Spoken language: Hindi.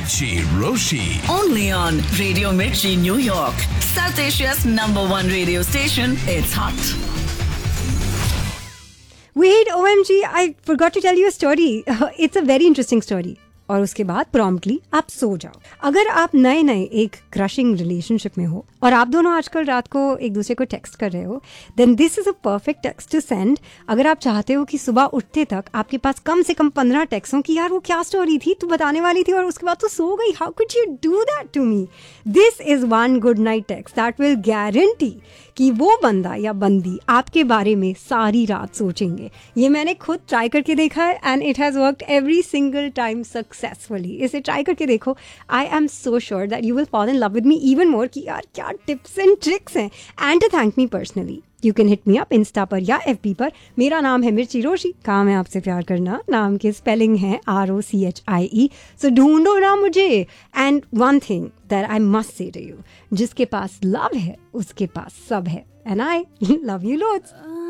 Mirchi Roshi. Only on Radio Mirchi, New York. South Asia's #1 radio station. It's hot. Wait, OMG, I forgot to tell you a story. It's a very interesting story. और उसके बाद प्रॉम्प्टली आप सो जाओ. अगर आप नए एक क्रशिंग रिलेशनशिप में हो और आप दोनों आजकल रात को एक दूसरे को टेक्स्ट कर रहे हो, then this is a perfect text to send. अगर आप चाहते हो कि सुबह उठते तक आपके पास कम से कम 15 टेक्स्ट हो कि यार वो क्या स्टोरी थी, तू बताने वाली थी और उसके बाद तो सो गई, how could you do that to me. This is one good night text that will guarantee कि वो बंदा या बंदी आपके बारे में सारी रात सोचेंगे. ये मैंने खुद ट्राई करके देखा है and it has worked every single time successfully. इसे ट्राई करके देखो. I am so sure that you will fall in love with me even more कि यार क्या टिप्स एंड ट्रिक्स हैं. And to thank me personally, you can hit me up Insta पर या FB पर. मेरा नाम है मिर्ची रोशी. काम है आपसे प्यार करना. नाम के स्पेलिंग है ROCHIE. सो ढूंढो ना मुझे. And one thing that I must say to you, जिसके पास लव है उसके पास सब है. And I love you loads.